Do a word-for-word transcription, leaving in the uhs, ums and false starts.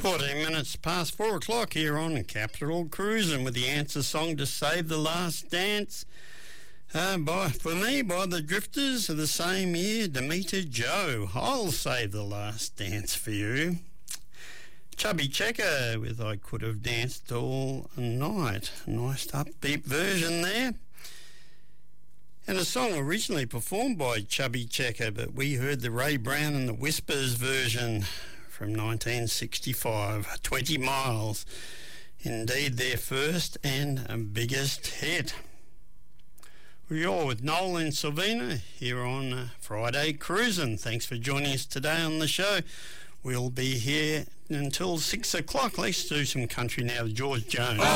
fourteen minutes past four o'clock here on Capital Cruising with the answer song to Save the Last Dance. Uh, by for me, by the Drifters of the same year, Demeter Joe. I'll save the last dance for you. Chubby Checker with I Could Have Danced All Night. Nice upbeat version there. And a song originally performed by Chubby Checker, but we heard the Ray Brown and the Whispers version from nineteen sixty-five, twenty miles. Indeed, their first and biggest hit. We're with Noel and Sylvina here on uh, Friday Cruising. Thanks for joining us today on the show. We'll be here until six o'clock. Let's do some country now with George Jones.